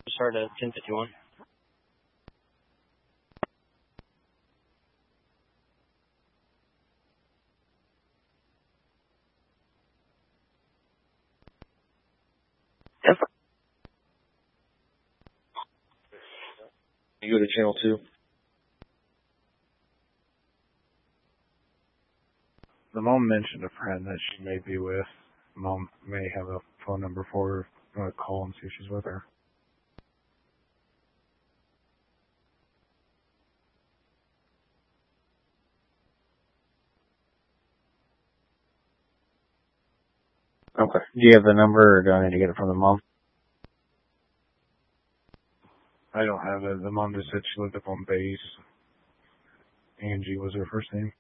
Start at 10:51. Yep. You go to channel 2. The mom mentioned a friend that she may be with. Mom may have a phone number for her. I'm going to call and see if she's with her. Okay. Do you have the number, or do I need to get it from the mom? I don't have it. The mom just said she lived up on base. Angie was her first name.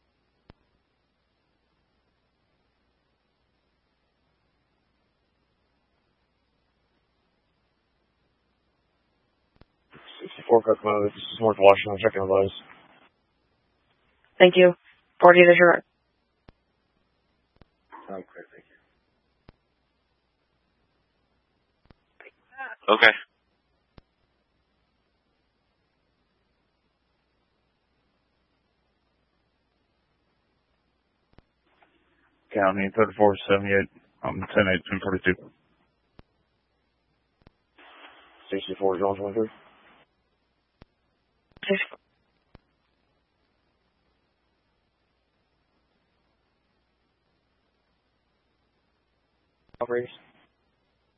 This is North Washington. Checking the lows. Thank you. 40 to short. Okay, thank you. Okay. County 3478. 10-8, 1042. 64, John 23. Operators.